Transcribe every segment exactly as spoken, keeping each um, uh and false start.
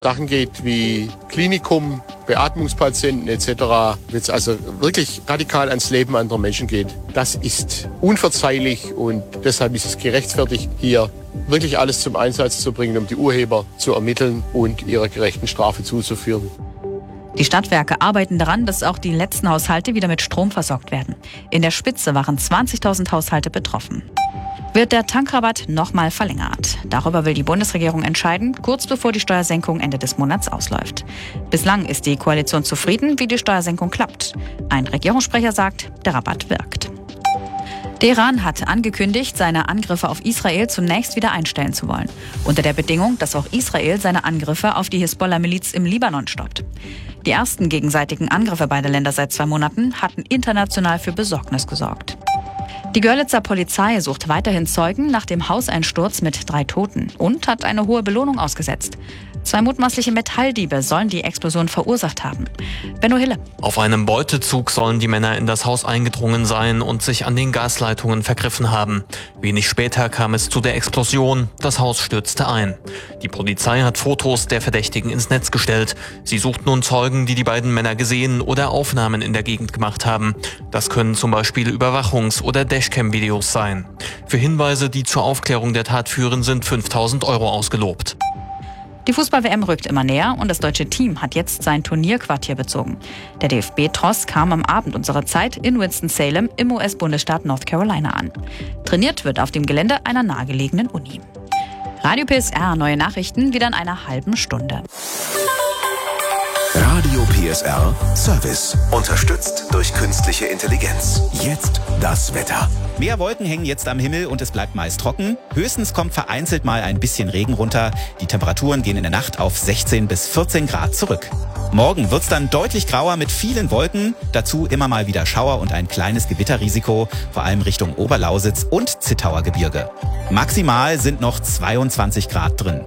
Sachen geht wie Klinikum, Beatmungspatienten et cetera, wenn es also wirklich radikal ans Leben anderer Menschen geht, das ist unverzeihlich und deshalb ist es gerechtfertigt, hier wirklich alles zum Einsatz zu bringen, um die Urheber zu ermitteln und ihrer gerechten Strafe zuzuführen. Die Stadtwerke arbeiten daran, dass auch die letzten Haushalte wieder mit Strom versorgt werden. In der Spitze waren zwanzigtausend Haushalte betroffen. Wird der Tankrabatt nochmal verlängert? Darüber will die Bundesregierung entscheiden, kurz bevor die Steuersenkung Ende des Monats ausläuft. Bislang ist die Koalition zufrieden, wie die Steuersenkung klappt. Ein Regierungssprecher sagt, der Rabatt wirkt. Der Iran hat angekündigt, seine Angriffe auf Israel zunächst wieder einstellen zu wollen. Unter der Bedingung, dass auch Israel seine Angriffe auf die Hisbollah-Miliz im Libanon stoppt. Die ersten gegenseitigen Angriffe beider Länder seit zwei Monaten hatten international für Besorgnis gesorgt. Die Görlitzer Polizei sucht weiterhin Zeugen nach dem Hauseinsturz mit drei Toten und hat eine hohe Belohnung ausgesetzt. Zwei mutmaßliche Metalldiebe sollen die Explosion verursacht haben. Benno Hille. Auf einem Beutezug sollen die Männer in das Haus eingedrungen sein und sich an den Gasleitungen vergriffen haben. Wenig später kam es zu der Explosion. Das Haus stürzte ein. Die Polizei hat Fotos der Verdächtigen ins Netz gestellt. Sie sucht nun Zeugen, die die beiden Männer gesehen oder Aufnahmen in der Gegend gemacht haben. Das können zum Beispiel Überwachungs- oder Dashcam-Videos sein. Für Hinweise, die zur Aufklärung der Tat führen, sind fünftausend Euro ausgelobt. Die Fußball-W M rückt immer näher und das deutsche Team hat jetzt sein Turnierquartier bezogen. Der D F B-Tross kam am Abend unserer Zeit in Winston-Salem im U S-Bundesstaat North Carolina an. Trainiert wird auf dem Gelände einer nahegelegenen Uni. Radio P S R, neue Nachrichten wieder in einer halben Stunde. Radio P S R Service. Unterstützt durch künstliche Intelligenz. Jetzt das Wetter. Mehr Wolken hängen jetzt am Himmel und es bleibt meist trocken. Höchstens kommt vereinzelt mal ein bisschen Regen runter. Die Temperaturen gehen in der Nacht auf sechzehn bis vierzehn Grad zurück. Morgen wird's dann deutlich grauer mit vielen Wolken. Dazu immer mal wieder Schauer und ein kleines Gewitterrisiko, vor allem Richtung Oberlausitz und Zittauer Gebirge. Maximal sind noch zweiundzwanzig Grad drin.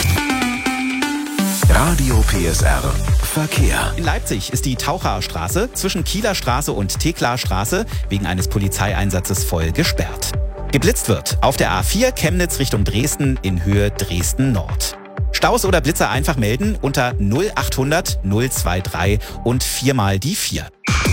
Radio P S R Verkehr. In Leipzig ist die Taucherstraße zwischen Kieler Straße und Theklar Straße wegen eines Polizeieinsatzes voll gesperrt. Geblitzt wird auf der A vier Chemnitz Richtung Dresden in Höhe Dresden Nord. Staus oder Blitzer einfach melden unter null achthundert null drei drei und viermal die vier.